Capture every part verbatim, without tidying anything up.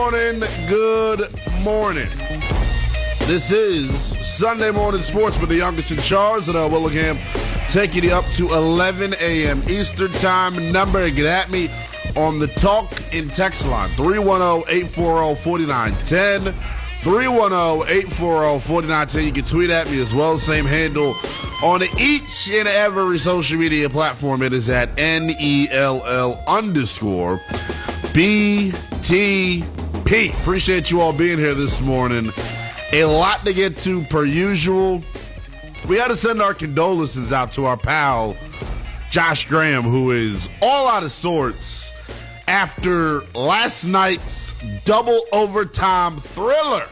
Morning, good morning. This is Sunday Morning Sports with the youngest in charge, and Earl Willingham, taking you up to eleven a.m. Eastern Time. Number, get at me on the talk in text line, three one zero, eight four zero, four nine one zero, three one zero, eight four zero, four nine one zero. You can tweet at me as well, same handle on each and every social media platform. It is at N E L L underscore B T P. Appreciate you all being here this morning. A lot to get to per usual. We got to send our condolences out to our pal, Josh Graham, who is all out of sorts after last night's double overtime thriller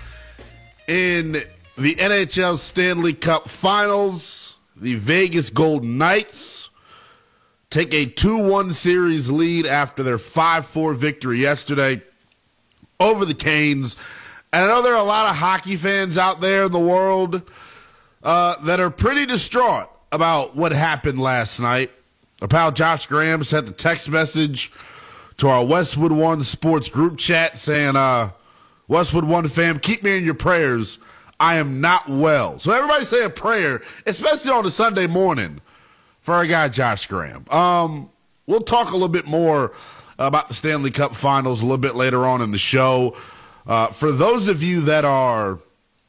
in the N H L Stanley Cup Finals. The Vegas Golden Knights take a two one series lead after their five four victory yesterday over the Canes. And I know there are a lot of hockey fans out there in the world uh, that are pretty distraught about what happened last night. Our pal Josh Graham sent the text message to our Westwood One Sports group chat saying, uh, Westwood One fam, keep me in your prayers. I am not well. So everybody say a prayer, especially on a Sunday morning, for our guy Josh Graham. Um, we'll talk a little bit more about the Stanley Cup Finals a little bit later on in the show. Uh, for those of you that are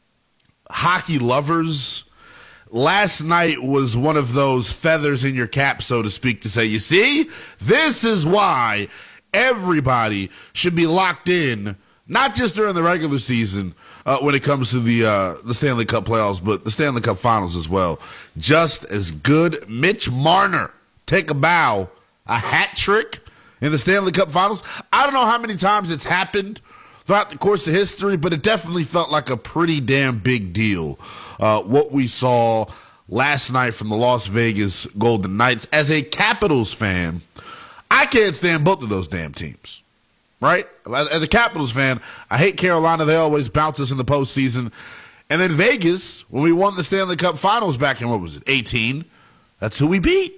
hockey lovers, last night was one of those feathers in your cap, so to speak, to say, you see, this is why everybody should be locked in, not just during the regular season uh, when it comes to the uh, the Stanley Cup playoffs, but the Stanley Cup Finals as well. Just as good. Mitch Marner, take a bow, a hat trick in the Stanley Cup Finals. I don't know how many times it's happened throughout the course of history, but it definitely felt like a pretty damn big deal, uh, what we saw last night from the Las Vegas Golden Knights. As a Capitals fan, I can't stand both of those damn teams, right? As a Capitals fan, I hate Carolina. They always bounce us in the postseason. And then Vegas, when we won the Stanley Cup Finals back in, what was it, eighteen, that's who we beat.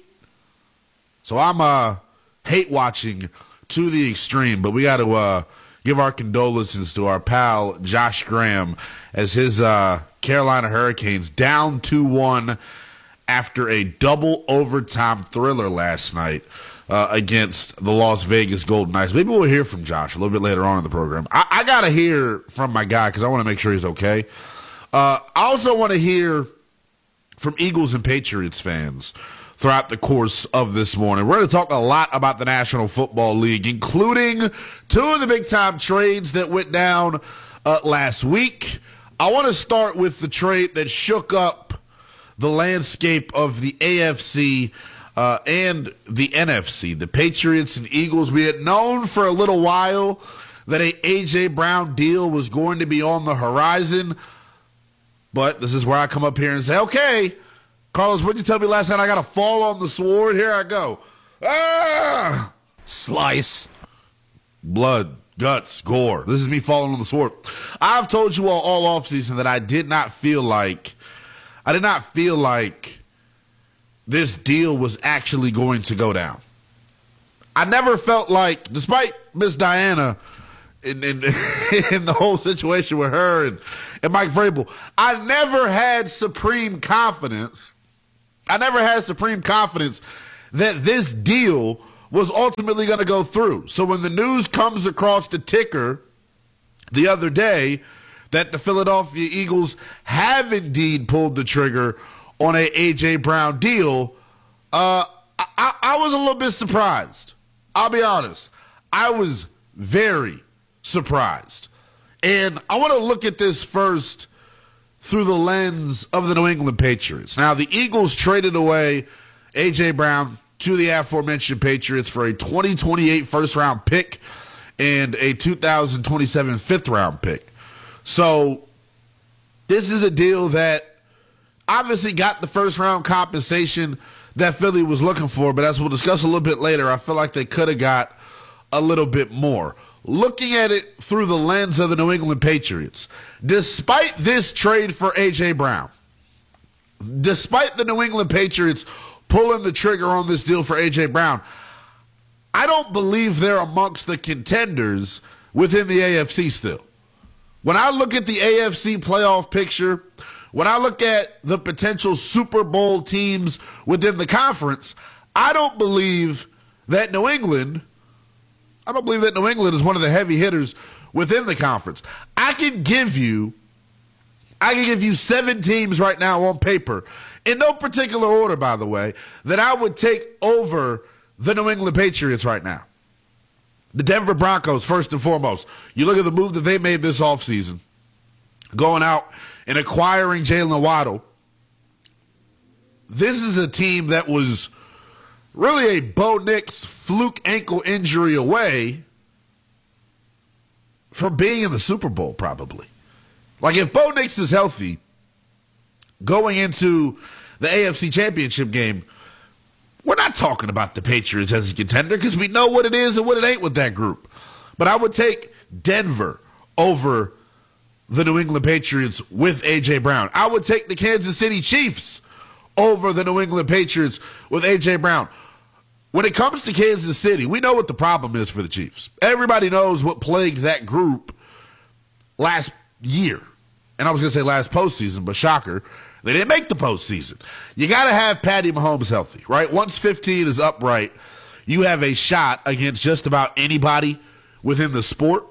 So I'm uh, hate watching to the extreme, but we got to uh, give our condolences to our pal Josh Graham as his uh, Carolina Hurricanes down two one after a double overtime thriller last night uh, against the Las Vegas Golden Knights. Maybe we'll hear from Josh a little bit later on in the program. I, I got to hear from my guy because I want to make sure he's okay. Uh, I also want to hear from Eagles and Patriots fans throughout the course of this morning. We're going to talk a lot about the National Football League, including two of the big-time trades that went down uh, last week. I want to start with the trade that shook up the landscape of the A F C uh, and the N F C. The Patriots and Eagles, we had known for a little while that a A J. Brown deal was going to be on the horizon, but this is where I come up here and say, okay, Carlos, what'd you tell me last night? I got to fall on the sword. Here I go. Ah! Slice. Blood, guts, gore. This is me falling on the sword. I've told you all all offseason that I did not feel like, I did not feel like this deal was actually going to go down. I never felt like, despite Miss Diana in, in, in the whole situation with her and, and Mike Vrabel, I never had supreme confidence I never had supreme confidence that this deal was ultimately going to go through. So when the news comes across the ticker the other day that the Philadelphia Eagles have indeed pulled the trigger on a A J. Brown deal, uh, I, I was a little bit surprised. I'll be honest. I was very surprised. And I want to look at this first through the lens of the New England Patriots. Now, the Eagles traded away A J. Brown to the aforementioned Patriots for a twenty twenty-eight first-round pick and a two thousand twenty-seven fifth-round pick. So this is a deal that obviously got the first-round compensation that Philly was looking for, but as we'll discuss a little bit later, I feel like they could have got a little bit more. Looking at it through the lens of the New England Patriots, despite this trade for A J. Brown, despite the New England Patriots pulling the trigger on this deal for A J. Brown, I don't believe they're amongst the contenders within the A F C still. When I look at the A F C playoff picture, when I look at the potential Super Bowl teams within the conference, I don't believe that New England, I don't believe that New England is one of the heavy hitters within the conference. I can give you, I can give you seven teams right now on paper, in no particular order, by the way, that I would take over the New England Patriots right now. The Denver Broncos, first and foremost. You look at the move that they made this offseason, going out and acquiring Jalen Waddle. This is a team that was really a Bo Nix fluke ankle injury away from being in the Super Bowl, probably. Like, if Bo Nix is healthy going into the A F C Championship game, we're not talking about the Patriots as a contender because we know what it is and what it ain't with that group. But I would take Denver over the New England Patriots with A J. Brown. I would take the Kansas City Chiefs over the New England Patriots with A J. Brown. When it comes to Kansas City, we know what the problem is for the Chiefs. Everybody knows what plagued that group last year. And I was going to say last postseason, but shocker, they didn't make the postseason. You got to have Patty Mahomes healthy, right? Once fifteen is upright, you have a shot against just about anybody within the sport.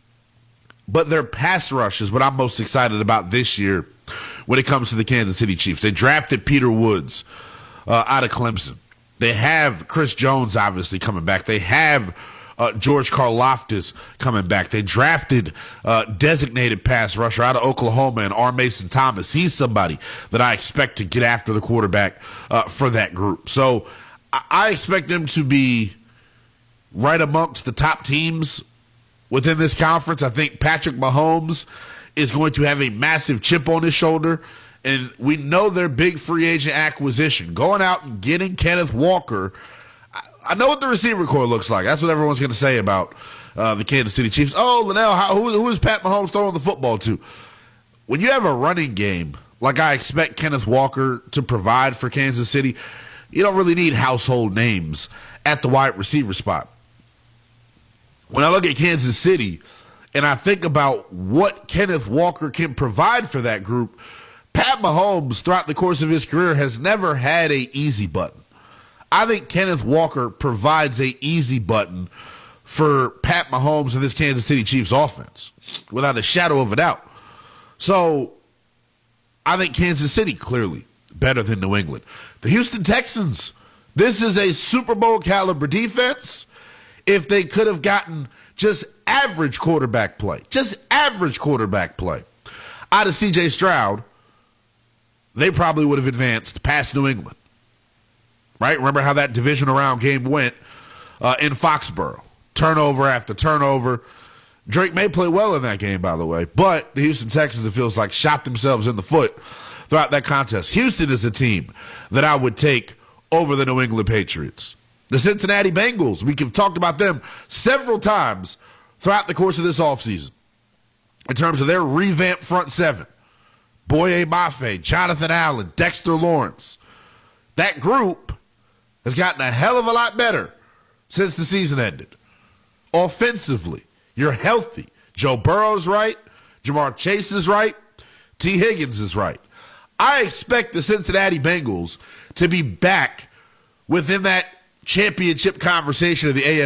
But their pass rush is what I'm most excited about this year when it comes to the Kansas City Chiefs. They drafted Peter Woods uh, out of Clemson. They have Chris Jones, obviously, coming back. They have uh, George Karlaftis coming back. They drafted uh, designated pass rusher out of Oklahoma and R. Mason Thomas. He's somebody that I expect to get after the quarterback uh, for that group. So I-, I expect them to be right amongst the top teams within this conference. I think Patrick Mahomes is going to have a massive chip on his shoulder. And we know their big free agent acquisition, going out and getting Kenneth Walker. I, I know what the receiver core looks like. That's what everyone's going to say about uh, the Kansas City Chiefs. Oh, Linnell, how, who, who is Pat Mahomes throwing the football to? When you have a running game like I expect Kenneth Walker to provide for Kansas City, you don't really need household names at the wide receiver spot. When I look at Kansas City and I think about what Kenneth Walker can provide for that group, Pat Mahomes, throughout the course of his career, has never had a easy button. I think Kenneth Walker provides a easy button for Pat Mahomes and this Kansas City Chiefs offense, without a shadow of a doubt. So I think Kansas City, clearly, better than New England. The Houston Texans, this is a Super Bowl caliber defense. If they could have gotten just average quarterback play, just average quarterback play out of C J Stroud, they probably would have advanced past New England, right? Remember how that divisional round game went uh, in Foxborough. Turnover after turnover. Drake may play well in that game, by the way, but the Houston Texans, it feels like, shot themselves in the foot throughout that contest. Houston is a team that I would take over the New England Patriots. The Cincinnati Bengals, we have talked about them several times throughout the course of this offseason in terms of their revamped front seven. Boye Mafe, Jonathan Allen, Dexter Lawrence. That group has gotten a hell of a lot better since the season ended. Offensively, you're healthy. Joe Burrow's right. Jamar Chase is right. T. Higgins is right. I expect the Cincinnati Bengals to be back within that championship conversation of the A F C.